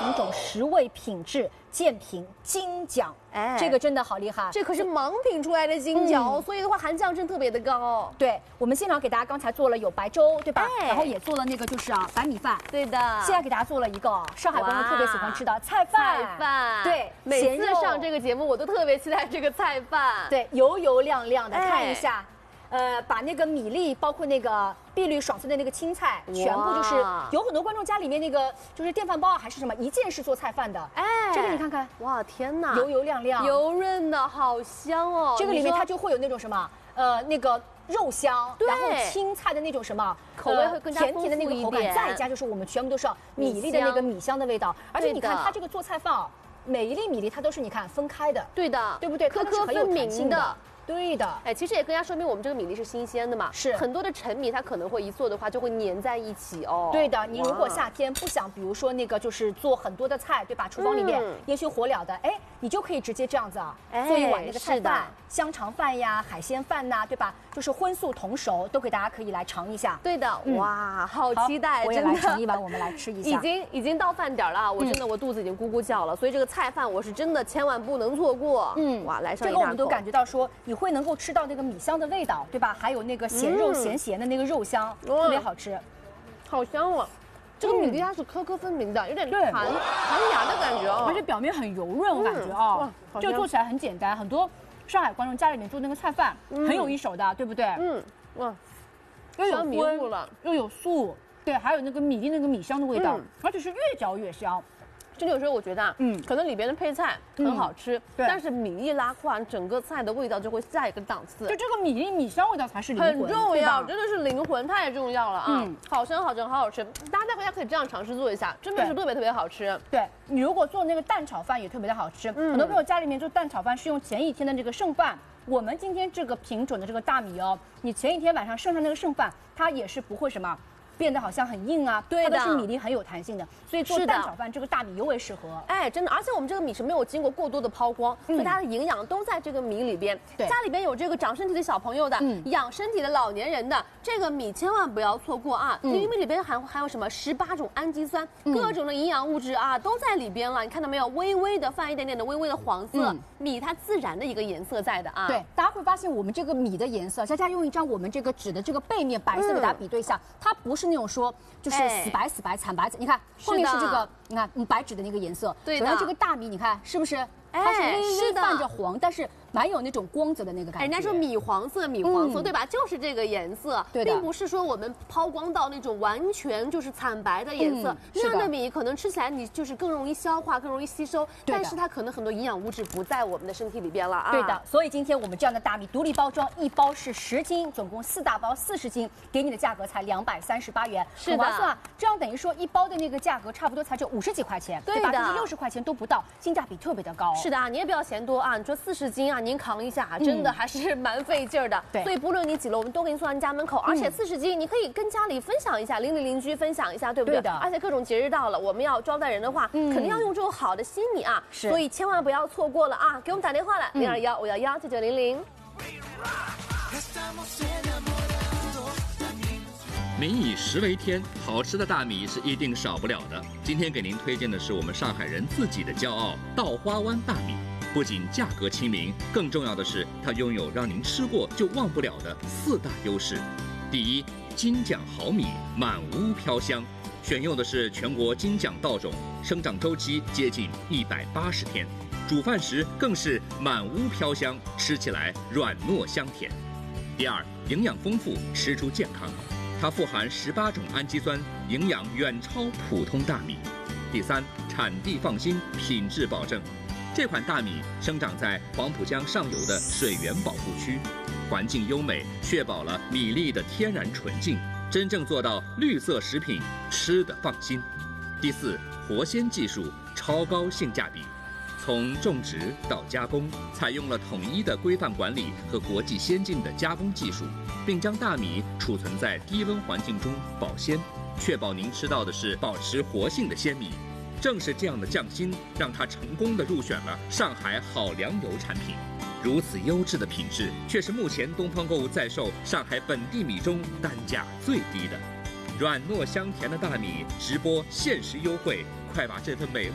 品种、食味品质健评金奖，这个真的好厉害。 这可是盲品出来的金奖，所以的话含酱真特别的高。 对，我们现场给大家刚才做了有白粥，对吧？然后也做了那个就是白米饭。 对的。 现在给大家做了一个上海观众特别喜欢吃的菜饭。对， 每次上这个节目我都特别期待这个菜饭。 对，油油亮亮的，看一下。把那个米粒，包括那个碧绿爽脆的那个青菜，全部就是有很多观众家里面那个就是电饭煲啊，还是什么一键式做菜饭的。这个你看看， 哇天哪， 油油亮亮， 油润的好香哦。 这个里面它就会有那种什么那个肉香，然后青菜的那种什么口味会更加甜甜的那个口感，再加就是我们全部都是米粒的那个米香的味道。而且你看它这个做菜饭啊，每一粒米粒它都是你看分开的， 对的， 对不对？ 颗颗分明的。 对的， 其实也更加说明我们这个米粒是新鲜的嘛。是很多的陈米，它可能会一做的话就会粘在一起哦。 对的，你如果夏天不想，比如说那个就是做很多的菜，对吧？厨房里面烟熏火燎的，你就可以直接这样子啊，做一碗那个菜饭、香肠饭呀、海鲜饭呐，对吧？就是荤素同熟，都给大家可以来尝一下。 对的，哇，好期待！ 我也来盛一碗，我们来吃一下。 已经到饭点了，我真的我肚子已经咕咕叫了，所以这个菜饭我是真的千万不能错过。哇，来上一大口。这个我们都感觉到说你会能够吃到那个米香的味道，对吧？还有那个咸肉咸的那个肉香，特别好吃， 好香哦！这个米粒它是颗颗分明的，有点弹牙的感觉哦， 而且表面很油润，我感觉啊，这个做起来很简单，很多上海观众家里面做那个菜饭很有一手的，对不对？哇，又有荤了，又有素，对，还有那个米粒那个米香的味道，而且是越嚼越香。 真的有时候我觉得，可能里边的配菜很好吃，但是米粒拉胯，整个菜的味道就会下一个档次。 就这个米粒米香味道才是灵魂， 很重要，真的是灵魂，太重要了啊！好香好香，好好吃，大家带回家可以这样尝试做一下，真的是特别特别好吃。 对，你如果做那个蛋炒饭也特别的好吃，很多朋友家里面做蛋炒饭是用前一天的这个剩饭。我们今天这个品种的这个大米哦，你前一天晚上剩下那个剩饭，它也是不会什么。变得好像很硬啊，对的，它都是米粒很有弹性的，所以做蛋炒饭这个大米尤为适合。 真的，而且我们这个米是没有经过过多的抛光，所以它的营养都在这个米里边。对，家里边有这个长身体的小朋友的，养身体的老年人的，这个米千万不要错过啊！因为里边含有什么18种氨基酸，各种的营养物质啊都在里边了。你看到没有？微微的泛一点点的微微的黄色，米它自然的一个颜色在的啊。 对，大家会发现我们这个米的颜色，佳佳用一张我们这个纸的这个背面白色给大家比对一下，它不是那种说就是死白死白惨白，你看后面是这个，你看白纸的那个颜色。对的。然后这个大米，你看是不是？它是微微泛着黄，但是蛮有那种光泽的那个感觉。 人家说米黄色，对吧？就是这个颜色，并不是说我们抛光到那种完全就是惨白的颜色。那样的米可能吃起来你就是更容易消化，更容易吸收，但是它可能很多营养物质不在我们的身体里边了啊。 对的，所以今天我们这样的大米独立包装，一包是10斤，总共4大包40斤，给你的价格才238元，很划算啊。这样等于说一包的那个价格差不多才就50几块钱，对吧？就是60块钱都不到，性价比特别的高。 是的，你也不要嫌多啊！你说40斤啊，您扛一下，真的还是蛮费劲儿的。对，所以不论你几楼，我们都给你送到你家门口。而且40斤，你可以跟家里分享一下，邻里邻居分享一下，对不对？对的。而且各种节日到了，我们要招待人的话，肯定要用这种好的新米啊。是。所以千万不要错过了啊！给我们打电话来，021-511-9900。 民以食为天，好吃的大米是一定少不了的。今天给您推荐的是我们上海人自己的骄傲——稻花湾大米。不仅价格亲民，更重要的是它拥有让您吃过就忘不了的4大优势。第一，金奖好米，满屋飘香。选用的是全国金奖稻种，生长周期接近180天，煮饭时更是满屋飘香，吃起来软糯香甜。第二，营养丰富，吃出健康。它富含18种氨基酸，营养远超普通大米。第三，产地放心，品质保证。这款大米生长在黄浦江上游的水源保护区，环境优美，确保了米粒的天然纯净，真正做到绿色食品，吃得放心。第四，活鲜技术，超高性价比。从种植到加工，采用了统一的规范管理和国际先进的加工技术，并将大米储存在低温环境中保鲜，确保您吃到的是保持活性的鲜米。正是这样的匠心，让它成功地入选了上海好粮油产品。如此优质的品质，却是目前东方购物在售上海本地米中单价最低的。软糯香甜的大米直播限时优惠，快把这份美